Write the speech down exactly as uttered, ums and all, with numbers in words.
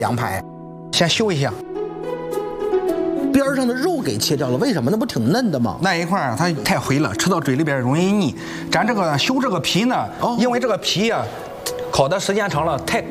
羊排，先修一下。边上的肉给切掉了，为什么？那不挺嫩的吗？ 那一块儿它太肥了，吃到嘴里边容易腻。咱这个修这个皮呢，哦、因为这个皮呀、啊，烤的时间长了太